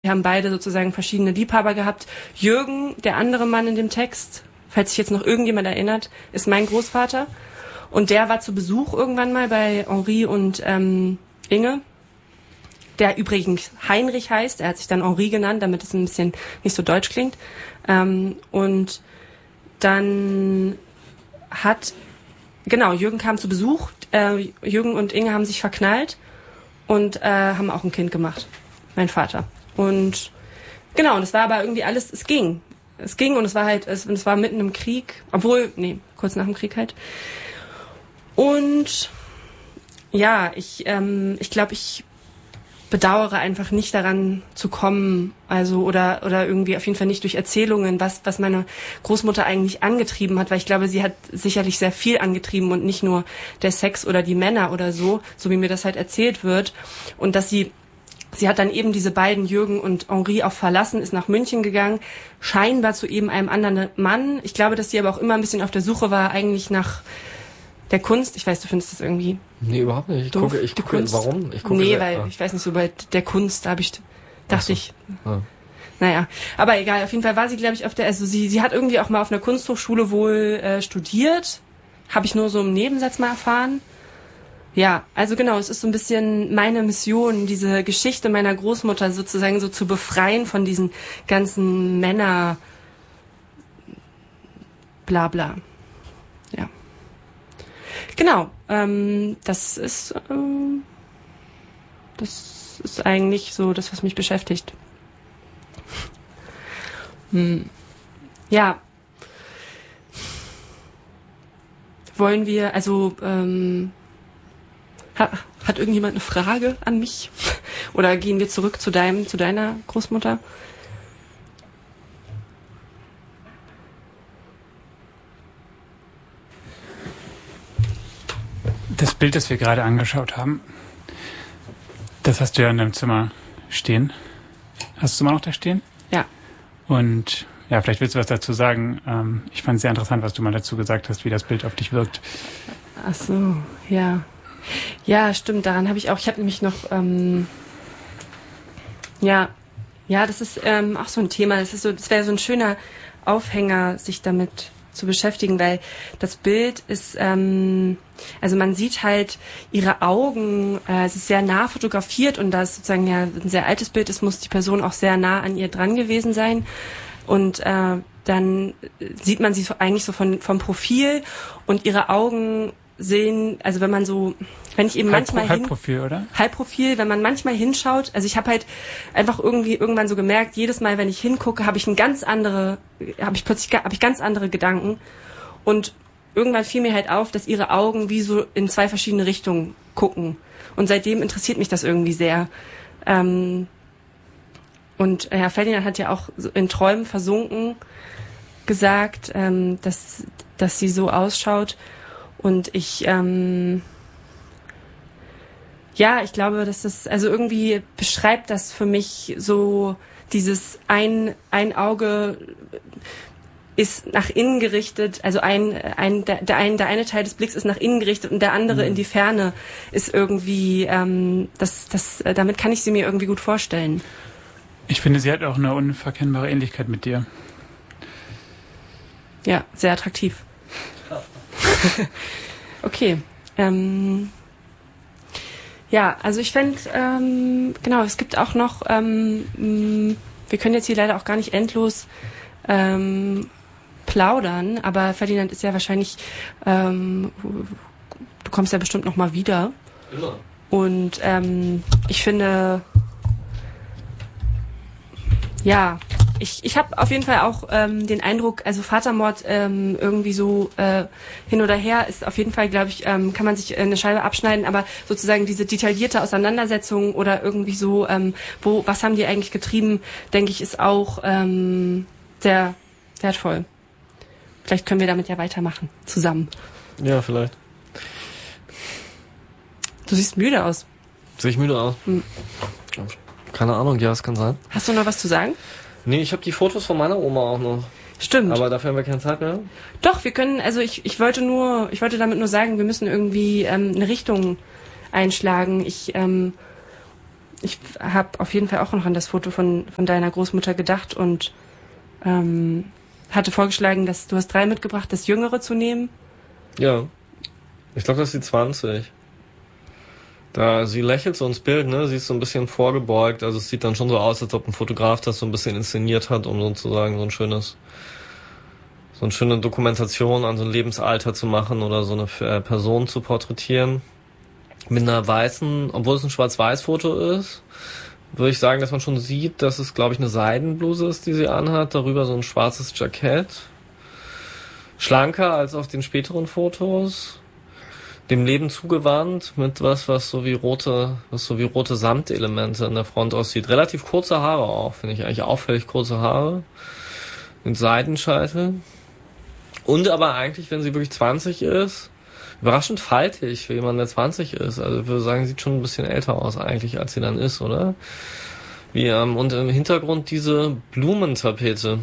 Wir haben beide sozusagen verschiedene Liebhaber gehabt. Jürgen, der andere Mann in dem Text, falls sich jetzt noch irgendjemand erinnert, ist mein Großvater. Und der war zu Besuch irgendwann mal bei Henri und Inge, der übrigens Heinrich heißt. Er hat sich dann Henri genannt, damit es ein bisschen nicht so deutsch klingt. Und dann Jürgen kam zu Besuch. Jürgen und Inge haben sich verknallt und haben auch ein Kind gemacht. Mein Vater. Und genau, und es war aber irgendwie alles, es ging und es war mitten im Krieg, kurz nach dem Krieg halt. Und ja, ich glaube, ich bedauere einfach nicht daran zu kommen, also oder irgendwie auf jeden Fall nicht durch Erzählungen, was meine Großmutter eigentlich angetrieben hat, weil ich glaube, sie hat sicherlich sehr viel angetrieben und nicht nur der Sex oder die Männer oder so wie mir das halt erzählt wird. Und dass sie hat dann eben diese beiden, Jürgen und Henri, auch verlassen, ist nach München gegangen, scheinbar zu eben einem anderen Mann. Ich glaube, dass sie aber auch immer ein bisschen auf der Suche war, eigentlich nach der Kunst. Ich weiß, du findest das irgendwie Nee, überhaupt nicht. Ich doof, gucke, Kunst. warum? Ich weiß nicht, so bei der Kunst, dachte ich. Naja, aber egal, auf jeden Fall war sie, glaube ich, sie hat irgendwie auch mal auf einer Kunsthochschule wohl studiert. Habe ich nur so im Nebensatz mal erfahren. Ja, also genau, es ist so ein bisschen meine Mission, diese Geschichte meiner Großmutter sozusagen so zu befreien von diesen ganzen Männer Blabla. Ja. Genau, das ist eigentlich so das, was mich beschäftigt. Ja. Wollen wir, hat irgendjemand eine Frage an mich? Oder gehen wir zurück zu deiner Großmutter? Das Bild, das wir gerade angeschaut haben, das hast du ja in deinem Zimmer stehen. Hast du es immer noch da stehen? Ja. Und ja, vielleicht willst du was dazu sagen. Ich fand es sehr interessant, was du mal dazu gesagt hast, wie das Bild auf dich wirkt. Ach so, ja. Ja, stimmt, daran habe ich nämlich noch, das ist auch so ein Thema. Das wäre so ein schöner Aufhänger, sich damit zu beschäftigen, weil das Bild ist, man sieht halt ihre Augen, es ist sehr nah fotografiert und da es sozusagen ja ein sehr altes Bild ist, muss die Person auch sehr nah an ihr dran gewesen sein und dann sieht man sie eigentlich so vom Profil und ihre Augen sehen, also wenn ich eben manchmal Halbprofil, oder? Halbprofil, wenn man manchmal hinschaut, also ich habe halt einfach irgendwann so gemerkt, jedes Mal, wenn ich hingucke, habe ich ganz andere Gedanken und irgendwann fiel mir halt auf, dass ihre Augen wie so in zwei verschiedene Richtungen gucken und seitdem interessiert mich das irgendwie sehr. Und Herr Ferdinand hat ja auch in Träumen versunken gesagt, dass sie so ausschaut. Und ich glaube, dass das, also irgendwie beschreibt das für mich so dieses ein Auge ist nach innen gerichtet, also der eine Teil des Blicks ist nach innen gerichtet und der andere in die Ferne ist irgendwie, damit kann ich sie mir irgendwie gut vorstellen. Ich finde, sie hat auch eine unverkennbare Ähnlichkeit mit dir. Ja, sehr attraktiv. Okay. Also ich fände, es gibt auch noch, wir können jetzt hier leider auch gar nicht endlos plaudern, aber Ferdinand ist ja wahrscheinlich, du kommst ja bestimmt noch mal wieder. Immer. Und ich finde, ja, ich habe auf jeden Fall auch den Eindruck, also Vatermord irgendwie so hin oder her ist auf jeden Fall, glaube ich, kann man sich eine Scheibe abschneiden, aber sozusagen diese detaillierte Auseinandersetzung oder irgendwie so, was haben die eigentlich getrieben, denke ich, ist auch sehr wertvoll. Vielleicht können wir damit ja weitermachen, zusammen. Ja, vielleicht. Du siehst müde aus. Sehe ich müde aus? Keine Ahnung, ja, es kann sein. Hast du noch was zu sagen? Nee, ich habe die Fotos von meiner Oma auch noch. Stimmt. Aber dafür haben wir keine Zeit mehr. Doch, wir können, also ich wollte damit nur sagen, wir müssen irgendwie eine Richtung einschlagen. ich habe auf jeden Fall auch noch an das Foto von deiner Großmutter gedacht und hatte vorgeschlagen, dass du hast 3 mitgebracht, das Jüngere zu nehmen. Ja. Ich glaube, das ist die 20. Da, sie lächelt so ins Bild, ne? Sie ist so ein bisschen vorgebeugt, also es sieht dann schon so aus, als ob ein Fotograf das so ein bisschen inszeniert hat, um sozusagen so eine schöne Dokumentation an so ein Lebensalter zu machen oder so eine Person zu porträtieren. Mit einer weißen, obwohl es ein Schwarz-Weiß-Foto ist, würde ich sagen, dass man schon sieht, dass es, glaube ich, eine Seidenbluse ist, die sie anhat. Darüber so ein schwarzes Jackett. Schlanker als auf den späteren Fotos. Dem Leben zugewandt mit was so wie rote Samtelemente in der Front aussieht. Relativ kurze Haare auch, finde ich eigentlich auffällig kurze Haare. Mit Seitenscheitel. Und aber eigentlich, wenn sie wirklich 20 ist, überraschend faltig für jemanden, der 20 ist. Also ich würde sagen, sieht schon ein bisschen älter aus eigentlich, als sie dann ist, oder? Und im Hintergrund diese Blumentapete.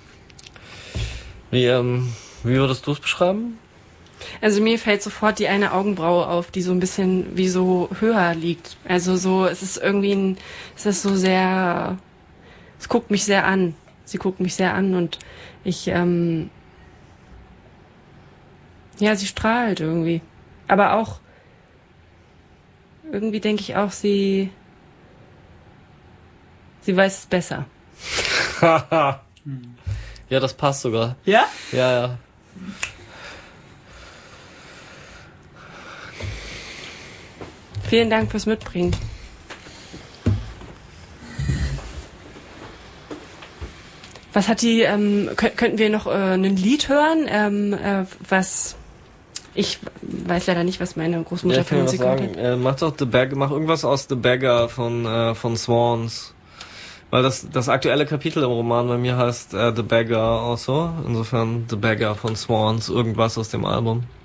Wie würdest du es beschreiben? Also mir fällt sofort die eine Augenbraue auf, die so ein bisschen wie so höher liegt. Also so, es ist so sehr, es guckt mich sehr an. Sie guckt mich sehr an und ich, sie strahlt irgendwie. Aber auch, irgendwie denke ich auch, sie weiß es besser. Ja, das passt sogar. Ja? Ja. Vielen Dank fürs Mitbringen. Was hat die, könnten wir noch ein Lied hören, was, ich weiß leider nicht, was meine Großmutter für Musik gehört hat. Mach irgendwas aus The Beggar von Swans. Weil das aktuelle Kapitel im Roman bei mir heißt The Beggar auch so. Insofern The Beggar von Swans, irgendwas aus dem Album.